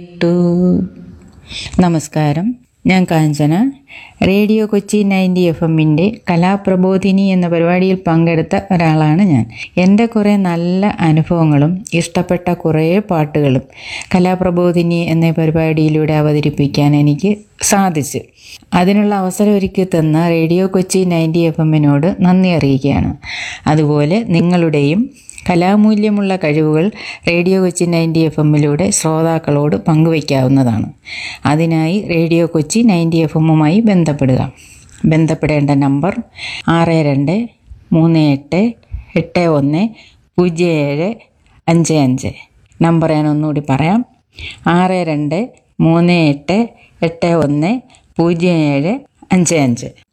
നമസ്കാരം, ഞാൻ കാഞ്ചന. Radio Kochi 90 FM കലാപ്രബോധിനി എന്ന പരിപാടിയിൽ പങ്കെടുത്ത ഒരാളാണ് ഞാൻ. എൻ്റെ കുറേ നല്ല അനുഭവങ്ങളും ഇഷ്ടപ്പെട്ട കുറേ പാട്ടുകളും കലാപ്രബോധിനി എന്ന പരിപാടിയിലൂടെ അവതരിപ്പിക്കാൻ എനിക്ക് സാധിച്ചു. അതിനുള്ള അവസരം ഒരുക്കി തന്ന റേഡിയോ കൊച്ചി 90 FM നന്ദി അറിയിക്കുകയാണ്. അതുപോലെ നിങ്ങളുടെയും കലാമൂല്യമുള്ള കഴിവുകൾ റേഡിയോ കൊച്ചി 90 FM ശ്രോതാക്കളോട് പങ്കുവയ്ക്കാവുന്നതാണ്. അതിനായി റേഡിയോ കൊച്ചി 90 FM ബന്ധപ്പെടേണ്ട നമ്പർ 6238810755. നമ്പർ ഞാൻ ഒന്നുകൂടി പറയാം, 6238810755.